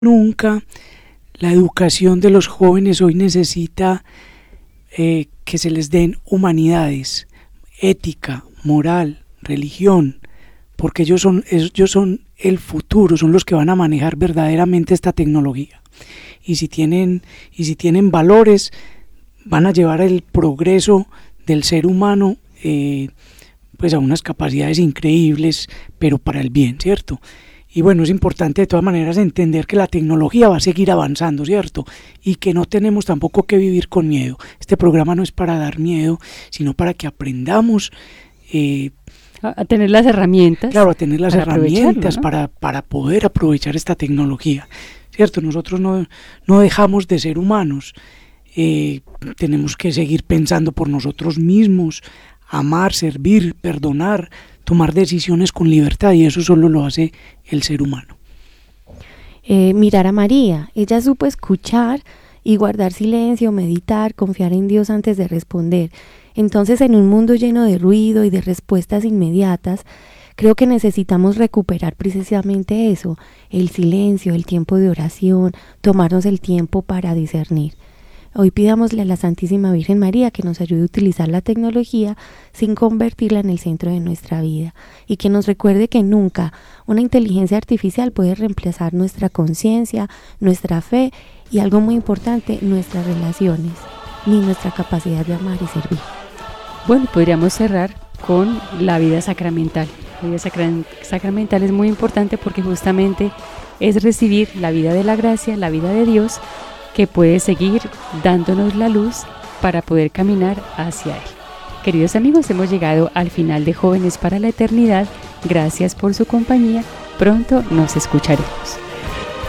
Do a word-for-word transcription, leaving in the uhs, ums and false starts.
Nunca la educación de los jóvenes hoy necesita eh, que se les den humanidades, ética, moral, religión, porque ellos son, ellos son el futuro, son los que van a manejar verdaderamente esta tecnología. Y si tienen, y si tienen valores, van a llevar el progreso del ser humano eh, pues a unas capacidades increíbles, pero para el bien, ¿cierto? Y bueno, es importante de todas maneras entender que la tecnología va a seguir avanzando, ¿cierto? Y que no tenemos tampoco que vivir con miedo. Este programa no es para dar miedo, sino para que aprendamos eh, a, a tener las herramientas. Claro, a tener las herramientas, ¿no? para, para poder aprovechar esta tecnología, ¿cierto? Nosotros no, no dejamos de ser humanos, eh, tenemos que seguir pensando por nosotros mismos, amar, servir, perdonar, tomar decisiones con libertad, y eso solo lo hace el ser humano. Eh, mirar a María, ella supo escuchar y guardar silencio, meditar, confiar en Dios antes de responder. Entonces, en un mundo lleno de ruido y de respuestas inmediatas, creo que necesitamos recuperar precisamente eso, el silencio, el tiempo de oración, tomarnos el tiempo para discernir. Hoy pidámosle a la Santísima Virgen María que nos ayude a utilizar la tecnología sin convertirla en el centro de nuestra vida, y que nos recuerde que nunca una inteligencia artificial puede reemplazar nuestra conciencia, nuestra fe y, algo muy importante, nuestras relaciones, ni nuestra capacidad de amar y servir. Bueno, podríamos cerrar con la vida sacramental. La vida sacra- sacramental es muy importante porque justamente es recibir la vida de la gracia, la vida de Dios, que puede seguir dándonos la luz para poder caminar hacia Él. Queridos amigos, hemos llegado al final de Jóvenes para la Eternidad. Gracias por su compañía. Pronto nos escucharemos.